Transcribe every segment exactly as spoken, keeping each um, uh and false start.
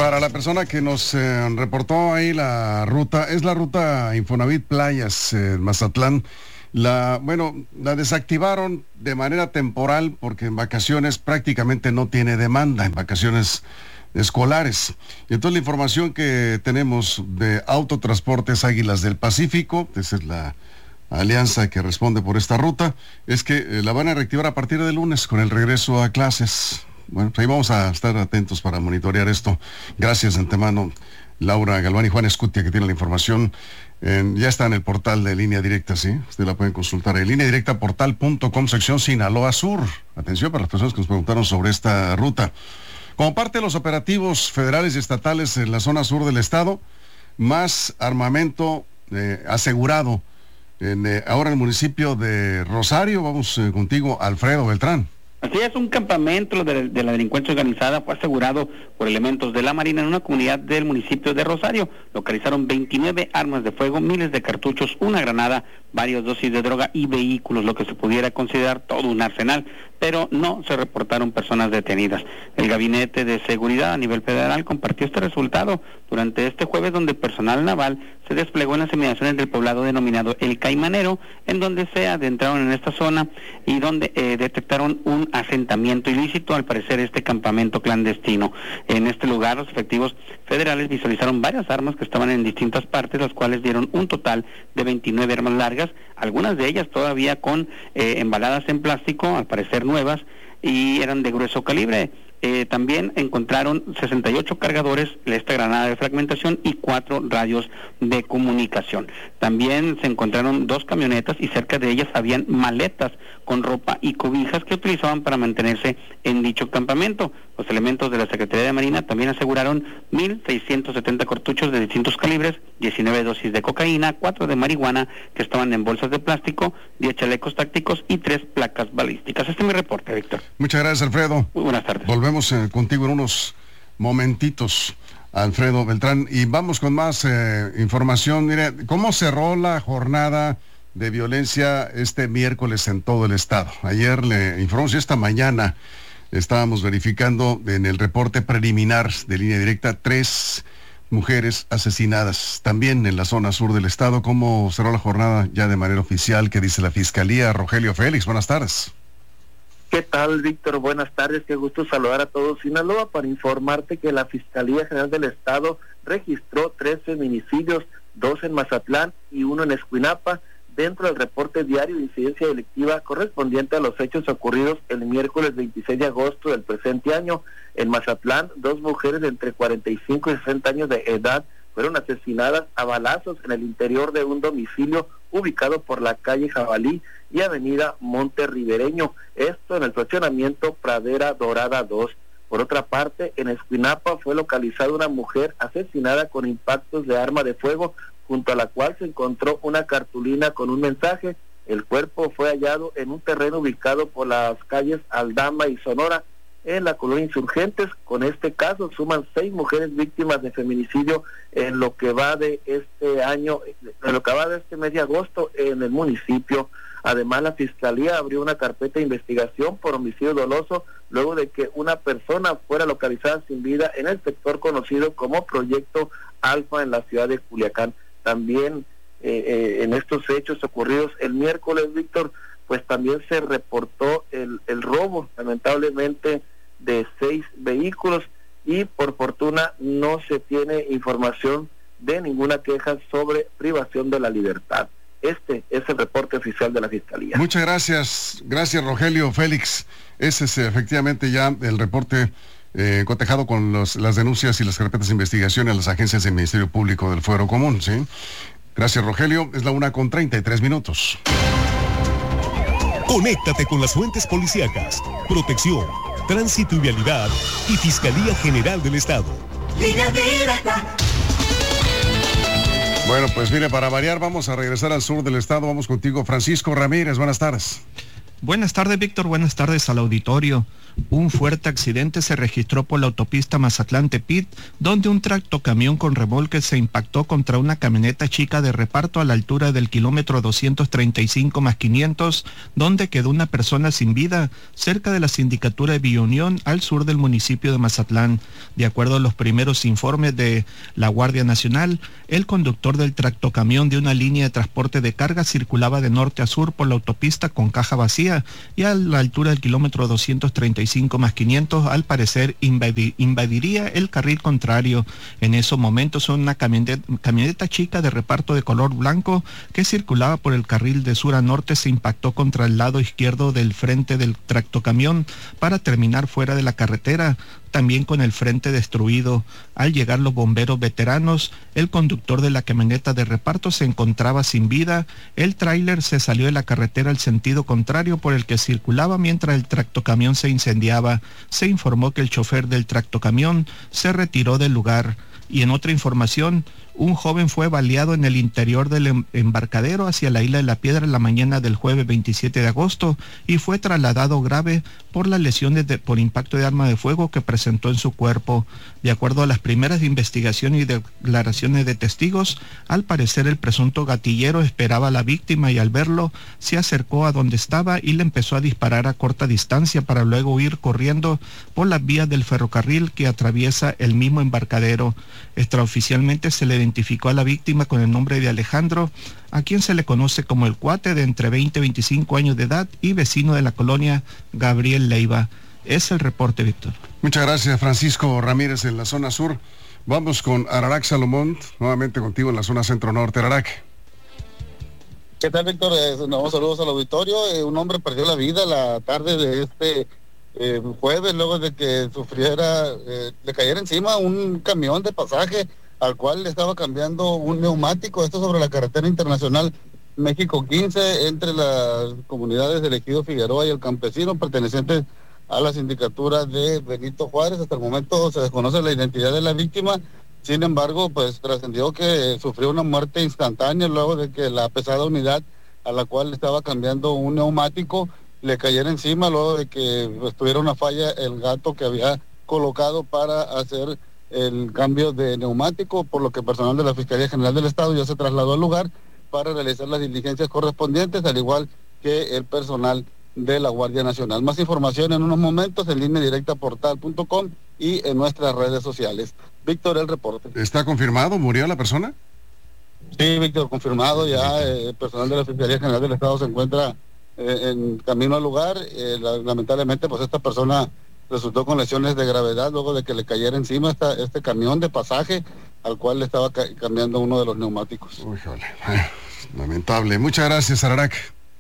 Para la persona que nos eh, reportó ahí la ruta, es la ruta Infonavit Playas, eh, Mazatlán. La, bueno, la desactivaron de manera temporal porque en vacaciones prácticamente no tiene demanda, en vacaciones escolares. Y entonces la información que tenemos de Autotransportes Águilas del Pacífico, esa es la alianza que responde por esta ruta, es que eh, la van a reactivar a partir de lunes con el regreso a clases. Bueno, pues ahí vamos a estar atentos para monitorear esto. Gracias de antemano, Laura Galván y Juan Escutia, que tiene la información. En, ya está en el portal de Línea Directa, ¿sí? Usted la pueden consultar en línea directa portal punto com, sección Sinaloa Sur. Atención para las personas que nos preguntaron sobre esta ruta. Como parte de los operativos federales y estatales en la zona sur del estado, más armamento eh, asegurado en, eh, ahora en el municipio de Rosario. Vamos eh, contigo, Alfredo Beltrán. Así es, un campamento de, de la delincuencia organizada fue asegurado por elementos de la Marina en una comunidad del municipio de Rosario. Localizaron veintinueve armas de fuego, miles de cartuchos, una granada, varias dosis de droga y vehículos, lo que se pudiera considerar todo un arsenal, pero no se reportaron personas detenidas. El Gabinete de Seguridad a nivel federal compartió este resultado durante este jueves, donde personal naval se desplegó en las inmediaciones del poblado denominado El Caimanero, en donde se adentraron en esta zona y donde eh, detectaron un asentamiento ilícito, al parecer este campamento clandestino. En este lugar los efectivos federales visualizaron varias armas que estaban en distintas partes, las cuales dieron un total de veintinueve armas largas, algunas de ellas todavía con eh, embaladas en plástico, al parecer nuevas, y eran de grueso calibre. Eh, también encontraron sesenta y ocho cargadores, esta granada de fragmentación y cuatro radios de comunicación. También se encontraron dos camionetas y cerca de ellas habían maletas con ropa y cobijas que utilizaban para mantenerse en dicho campamento. Los elementos de la Secretaría de Marina también aseguraron mil seiscientos setenta cartuchos de distintos calibres, diecinueve dosis de cocaína, cuatro de marihuana que estaban en bolsas de plástico, diez chalecos tácticos y tres placas balísticas. Este es mi reporte, Víctor. Muchas gracias, Alfredo. Muy buenas tardes. Volvemos eh, contigo en unos momentitos, Alfredo Beltrán, y vamos con más eh, información. Mire, ¿cómo cerró la jornada de violencia este miércoles en todo el estado? Ayer le informamos y esta mañana estábamos verificando en el reporte preliminar de Línea Directa tres mujeres asesinadas también en la zona sur del estado. ¿Cómo cerró la jornada ya de manera oficial? ¿Qué dice la Fiscalía? Rogelio Félix, buenas tardes. ¿Qué tal, Víctor? Buenas tardes, qué gusto saludar a todos Sinaloa para informarte que la Fiscalía General del Estado registró tres feminicidios, dos en Mazatlán y uno en Escuinapa, dentro del reporte diario de incidencia delictiva correspondiente a los hechos ocurridos el miércoles veintiséis de agosto del presente año. En Mazatlán, dos mujeres de entre cuarenta y cinco y sesenta años de edad fueron asesinadas a balazos en el interior de un domicilio ubicado por la calle Jabalí y avenida Monte Ribereño, esto en el fraccionamiento Pradera Dorada dos. Por otra parte, en Escuinapa fue localizada una mujer asesinada con impactos de arma de fuego, junto a la cual se encontró una cartulina con un mensaje. El cuerpo fue hallado en un terreno ubicado por las calles Aldama y Sonora, en la colonia Insurgentes. Con este caso suman seis mujeres víctimas de feminicidio en lo que va de este año, en lo que va de este mes de agosto en el municipio. Además, la Fiscalía abrió una carpeta de investigación por homicidio doloso luego de que una persona fuera localizada sin vida en el sector conocido como Proyecto Alfa en la ciudad de Culiacán. También eh, eh, en estos hechos ocurridos el miércoles, Víctor, pues también se reportó el, el robo, lamentablemente, de seis vehículos, y por fortuna no se tiene información de ninguna queja sobre privación de la libertad. Este es el reporte oficial de la Fiscalía. Muchas gracias, gracias Rogelio Félix. Ese es efectivamente ya el reporte eh, cotejado con los, las denuncias y las carpetas de investigación en las agencias del Ministerio Público del Fuero Común, ¿sí? Gracias, Rogelio. Es la una con treinta y tres minutos. Conéctate con las fuentes policíacas, protección, tránsito y vialidad y Fiscalía General del Estado. Línea Directa. Bueno, pues mire, para variar vamos a regresar al sur del estado. Vamos contigo, Francisco Ramírez. Buenas tardes. Buenas tardes, Víctor. Buenas tardes al auditorio. Un fuerte accidente se registró por la autopista Mazatlán-Tepit, donde un tractocamión con remolque se impactó contra una camioneta chica de reparto a la altura del kilómetro doscientos treinta y cinco más quinientos, donde quedó una persona sin vida, cerca de la sindicatura de Villa Unión, al sur del municipio de Mazatlán. De acuerdo a los primeros informes de la Guardia Nacional, el conductor del tractocamión de una línea de transporte de carga circulaba de norte a sur por la autopista con caja vacía y a la altura del kilómetro doscientos treinta y cinco más quinientos, al parecer invadi- invadiría el carril contrario. En esos momentos una camioneta, camioneta chica de reparto de color blanco que circulaba por el carril de sur a norte se impactó contra el lado izquierdo del frente del tractocamión para terminar fuera de la carretera, también con el frente destruido. Al llegar los bomberos veteranos, el conductor de la camioneta de reparto se encontraba sin vida. El tráiler se salió de la carretera al sentido contrario por el que circulaba mientras el tractocamión se incendiaba. Se informó que el chofer del tractocamión se retiró del lugar. Y en otra información, un joven fue baleado en el interior del embarcadero hacia la Isla de la Piedra en la mañana del jueves veintisiete de agosto y fue trasladado grave por las lesiones de, por impacto de arma de fuego que presentó en su cuerpo. De acuerdo a las primeras investigaciones y declaraciones de testigos, al parecer el presunto gatillero esperaba a la víctima y al verlo se acercó a donde estaba y le empezó a disparar a corta distancia para luego ir corriendo por las vías del ferrocarril que atraviesa el mismo embarcadero. Extraoficialmente se le identificó a la víctima con el nombre de Alejandro, a quien se le conoce como el Cuate, de entre veinte y veinticinco años de edad y vecino de la colonia Gabriel Leiva. Es el reporte, Víctor. Muchas gracias, Francisco Ramírez, en la zona sur. Vamos con Ararac Salomón, nuevamente contigo en la zona centro-norte. Ararac. ¿Qué tal, Víctor? Eh, no, saludos al auditorio. Eh, un hombre perdió la vida la tarde de este eh, jueves, luego de que sufriera, eh, le cayera encima un camión de pasaje al cual le estaba cambiando un neumático, esto sobre la carretera internacional México quince, entre las comunidades del Ejido Figueroa y el Campesino, pertenecientes a la sindicatura de Benito Juárez. Hasta el momento se desconoce la identidad de la víctima, sin embargo, pues trascendió que sufrió una muerte instantánea luego de que la pesada unidad a la cual le estaba cambiando un neumático le cayera encima, luego de que pues, tuviera una falla el gato que había colocado para hacer el cambio de neumático, por lo que personal de la Fiscalía General del Estado ya se trasladó al lugar para realizar las diligencias correspondientes, al igual que el personal de la Guardia Nacional. Más información en unos momentos en línea directa portal punto com y en nuestras redes sociales. Víctor, el reporte. ¿Está confirmado? ¿Murió la persona? Sí, Víctor, confirmado ya. Eh, el personal de la Fiscalía General del Estado se encuentra eh, en camino al lugar. Eh, la, lamentablemente, pues esta persona resultó con lesiones de gravedad luego de que le cayera encima esta, este camión de pasaje al cual le estaba ca- cambiando uno de los neumáticos. Uy, jole. Lamentable. Muchas gracias, Ararac.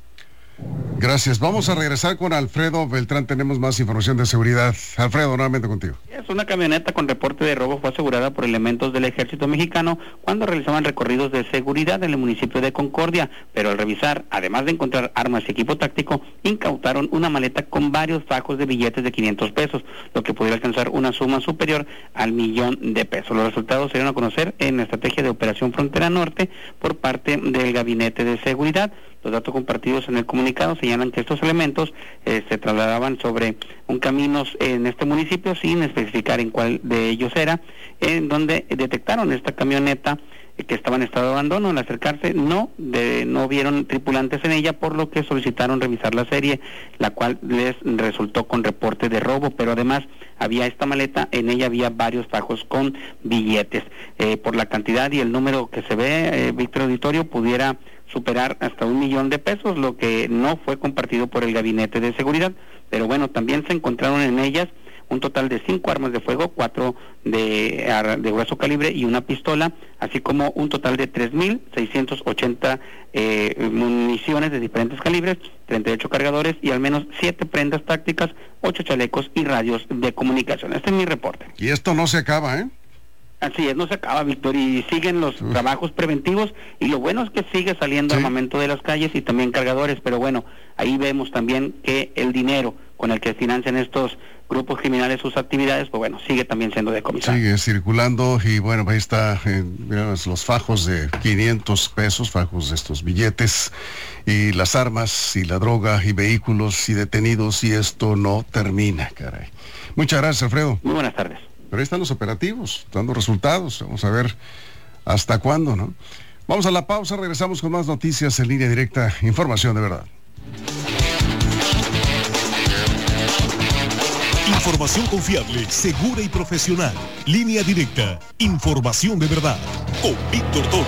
Gracias. Vamos a regresar con Alfredo Beltrán. Tenemos más información de seguridad. Alfredo, nuevamente contigo. Es una camioneta con reporte de robo fue asegurada por elementos del Ejército Mexicano cuando realizaban recorridos de seguridad en el municipio de Concordia, pero al revisar, además de encontrar armas y equipo táctico, incautaron una maleta con varios fajos de billetes de quinientos pesos, lo que podría alcanzar una suma superior al millón de pesos. Los resultados se dieron a conocer en la estrategia de Operación Frontera Norte por parte del Gabinete de Seguridad. Los datos compartidos en el comunicado señalan que estos elementos eh, se trasladaban sobre un camino en este municipio sin especificar en cuál de ellos era, en donde detectaron esta camioneta eh, que estaba en estado de abandono. Al acercarse no de, no vieron tripulantes en ella, por lo que solicitaron revisar la serie, la cual les resultó con reporte de robo, pero además había esta maleta, en ella había varios fajos con billetes. Eh, por la cantidad y el número que se ve, eh, Víctor Auditorio, pudiera superar hasta un millón de pesos, lo que no fue compartido por el Gabinete de Seguridad. Pero bueno, también se encontraron en ellas un total de cinco armas de fuego, cuatro de, de grueso calibre y una pistola, así como un total de tres mil seiscientos ochenta eh, municiones de diferentes calibres, treinta y ocho cargadores y al menos siete prendas tácticas, ocho chalecos y radios de comunicación. Este es mi reporte. Y esto no se acaba, ¿eh? Así es, no se acaba, Víctor, y siguen los Uf. trabajos preventivos, y lo bueno es que sigue saliendo sí. armamento de las calles y también cargadores, pero bueno, ahí vemos también que el dinero con el que financian estos grupos criminales sus actividades, pues bueno, sigue también siendo decomisado. Sigue circulando y bueno, ahí está, eh, los fajos de quinientos pesos, fajos de estos billetes, y las armas, y la droga, y vehículos, y detenidos, y esto no termina, caray. Muchas gracias, Alfredo. Muy buenas tardes. Pero ahí están los operativos, dando resultados. Vamos a ver hasta cuándo, ¿no? Vamos a la pausa, regresamos con más noticias en Línea Directa, información de verdad. Información confiable, segura y profesional. Línea Directa, información de verdad. Con Víctor Torres.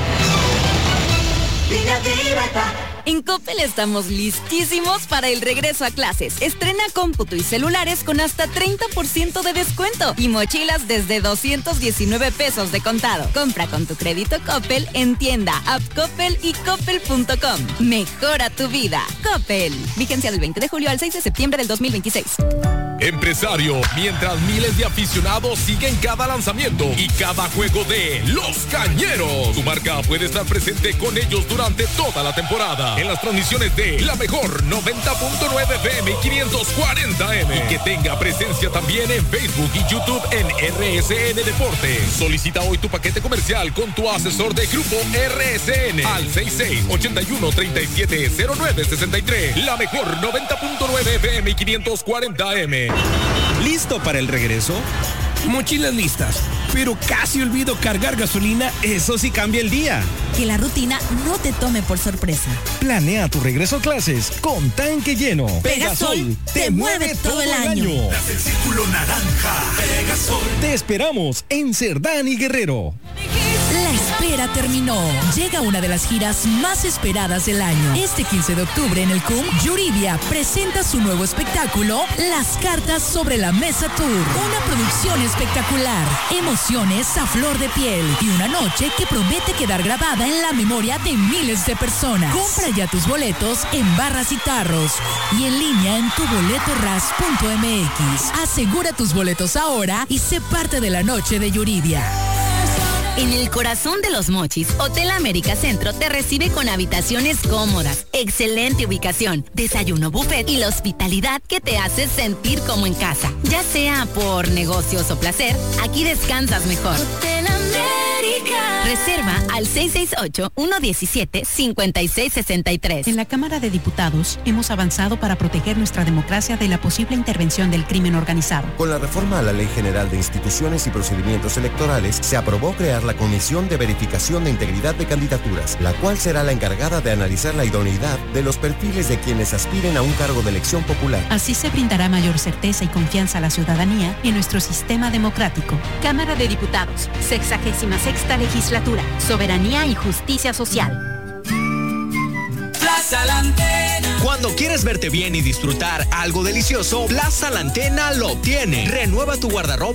Línea Directa. En Coppel estamos listísimos para el regreso a clases. Estrena cómputo y celulares con hasta treinta por ciento de descuento y mochilas desde doscientos diecinueve pesos de contado. Compra con tu crédito Coppel en tienda, app Coppel y coppel punto com. Mejora tu vida. Coppel. Vigencia del veinte de julio al seis de septiembre del dos mil veintiséis. Empresario, mientras miles de aficionados siguen cada lanzamiento y cada juego de Los Cañeros, tu marca puede estar presente con ellos durante toda la temporada en las transmisiones de la mejor noventa punto nueve F M y quinientos cuarenta M, y que tenga presencia también en Facebook y YouTube en R S N Deportes. Solicita hoy tu paquete comercial con tu asesor de grupo R S N al seis seis ocho uno, tres siete cero nueve seis tres. La mejor noventa punto nueve F M y quinientos cuarenta M. ¿Listo para el regreso? Mochilas listas, pero casi olvido cargar gasolina. Eso sí cambia el día. Que la rutina no te tome por sorpresa. Planea tu regreso a clases con tanque lleno. Pegasol te mueve todo el año. Tras el círculo naranja, Pegasol. Te esperamos en Cerdán y Guerrero. La espera terminó. Llega una de las giras más esperadas del año. Este quince de octubre en el C U M, Yuridia presenta su nuevo espectáculo, Las Cartas sobre la Mesa Tour. Una producción espectacular, emociones a flor de piel y una noche que promete quedar grabada en la memoria de miles de personas. Compra ya tus boletos en Barras y Tarros y en línea en tu boleto ras punto m x. Asegura tus boletos ahora y sé parte de la noche de Yuridia. En el corazón de Los Mochis, Hotel América Centro te recibe con habitaciones cómodas, excelente ubicación, desayuno buffet y la hospitalidad que te hace sentir como en casa. Ya sea por negocios o placer, aquí descansas mejor. Hotel América. Reserva al seis seis ocho, uno uno siete, cinco seis seis tres. En la Cámara de Diputados hemos avanzado para proteger nuestra democracia de la posible intervención del crimen organizado. Con la reforma a la Ley General de Instituciones y Procedimientos Electorales, se aprobó crear la Comisión de Verificación de Integridad de Candidaturas, la cual será la encargada de analizar la idoneidad de los perfiles de quienes aspiren a un cargo de elección popular. Así se brindará mayor certeza y confianza a la ciudadanía en nuestro sistema democrático. Cámara de Diputados, sexagésima sexta legislatura, soberanía y justicia social. Plaza La Antena. Cuando quieres verte bien y disfrutar algo delicioso, Plaza La Antena lo tiene. Renueva tu guardarropa